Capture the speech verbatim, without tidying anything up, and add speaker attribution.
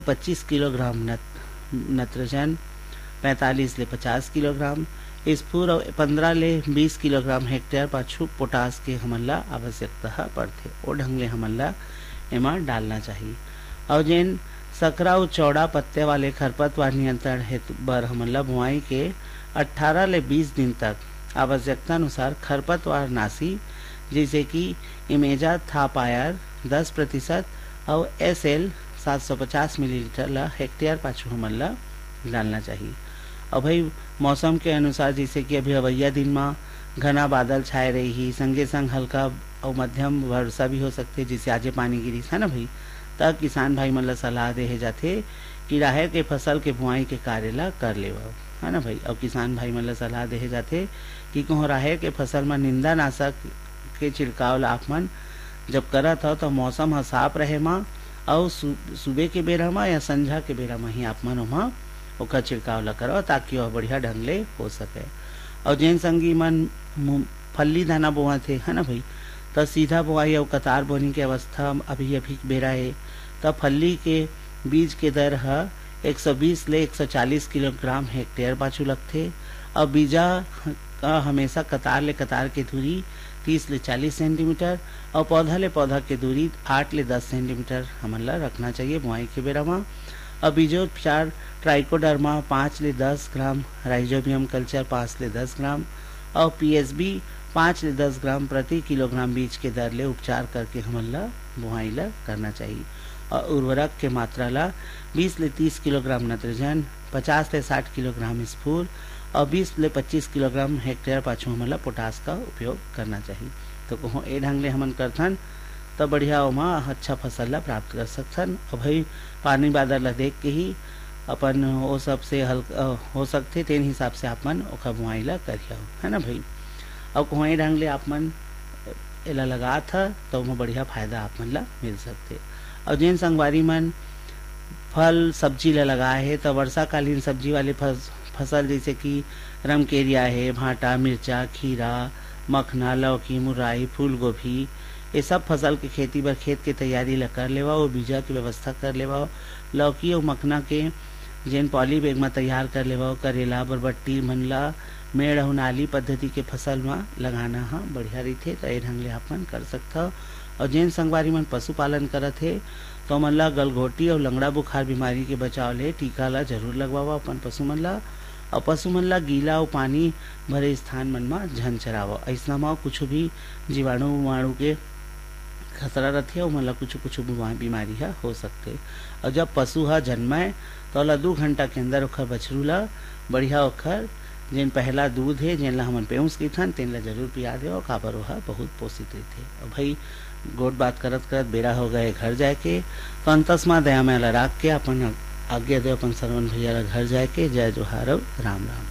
Speaker 1: पच्चीस किलोग्राम नत, नत्रजन, पैंतालीस ले पचास किलोग्राम स्फूर और पंद्रह ले बीस किलोग्राम हेक्टेयर पाछू पोटास के हमला आवश्यकता पड़ते ओ ढंग ले हमला एमा डालना चाहिए। और जेन सकरा और चौड़ा पत्ते वाले खरपतवार नियंत्रण हेतु बर हमला बुआई के अठारह ले बीस दिन तक आवश्यकता अनुसार खरपतवार नाशी जैसे कि इमेजा थापायर दस प्रतिशत और एस एल सात सौ पचास मिलीलीटर ला हेक्टेयर पाछू हमला डालना चाहिए। और भाई मौसम के अनुसार जैसे कि अभी अवैया दिन में घना बादल छाए रही ही संगे संग हल्का और मध्यम वर्षा भी हो सकती है जिससे आजे पानी गिरी है ना भाई। तब किसान भाई मतलब सलाह दे जाते कि राहेर के फसल के बुआई के कार्य ला कर ले है ना भाई। और किसान भाई मतलब सलाह दे जाते कि कहूँ राहेर के फसल में निंदा नाशक के छिड़काव ला आप मन जब करत हो तो मौसम ह साफ रहे माँ और सुबह के बेरा में या संझा के बेरा में ही आप मन वहाँ ओकर छिड़काव ला करो ताकि वह बढ़िया ढंग ले हो सके। और जैन संगी मन फल्ली दाना बोआ थे है ना भाई तो सीधा बोआई और कतार बोनी की अवस्था अभी अभी बेरा है तब फल्ली के बीज के दर है एक सौ बीस ले एक सौ चालीस किलोग्राम हेक्टेयर पाछू लगते। और बीजा का हमेशा कतार ले कतार की दूरी तीस ले चालीस सेंटीमीटर और पौधा ले पौधा की दूरी आठ ले दस सेंटीमीटर हमला रखना चाहिए बुआई के बेरा में। और बीजोपचार ट्राइकोडर्मा पाँच ले दस ग्राम, राइजोबियम कल्चर पाँच ले दस ग्राम और पीएसबी पाँच ले दस ग्राम प्रति किलोग्राम बीज के दर ले उपचार करके हमला बुआई ला करना चाहिए। और उर्वरक के मात्रा ला बीस ले तीस किलोग्राम नत्रजन, पचास ले साठ किलोग्राम स्फूर और बीस ले पच्चीस किलोग्राम हेक्टेयर पाछू हमला पोटास का उपयोग करना चाहिए। तो कहूँ ए ढंग ले हमन करथन तो बढ़िया ओमा अच्छा फसल ला प्राप्त कर सकथन। और भाई पानी बादल ला देख के ही अपन वो सब से हल्का हो सकते तेन हिसाब से आप मन ओखा बुआई ला करिया है ना भाई। और कहूँ ए ढंग ले आप मन एला लगा था तो ओमा बढ़िया फायदा आप मन ला मिल सकते। और जिन संगवारी मन फल सब्जी ला लगाए है तो वर्षाकालीन सब्जी वाले फसल जैसे कि रमकेरिया है, भाटा, मिर्चा, खीरा, मखना, लौकी, मुराई, फूल गोभी ये सब फसल के खेती बर खेत के तैयारी ला कर लेवा और बीजा की व्यवस्था कर लेवा। लौकी और मखना के जेन पॉली बैग में तैयार कर लेवा। करेला बरबट्टी मन ला मेड़ और नाली पद्धति के फसल में लगाना हाँ बढ़िया रही तो ये ढंग ले आप मन कर सकता। और जेन संगवारी मन पशुपालन करत है तो मन ला गलघोटी और लंगड़ा बुखार बीमारी के बचाव ले टीका ला जरूर लगवावा अपन पशु मन ला। और पशु मन ला गीला और पानी भरे स्थान मन में झन चरावा। ऐसा में कुछ भी जीवाणु वाणु के खतरा रहती है मतलब कुछ कुछ बीमारी है हो सकते। और जब पशु है जन्माए तो ला दो घंटा के अंदर ओखर बछरू ला बढ़िया ओखर जिन पहला दूध है जिन ला हमन पेउस की थन तेन ला जरूर पिया दे और काबर वह बहुत पोषित रहते। और भाई गोट बात करत करत बेरा हो गए घर जाए के तो अंतस्मा दया में ला राख के अपन आज्ञा दे अपन सरवन भैया ला घर जाए के। जय जोहार राम राम।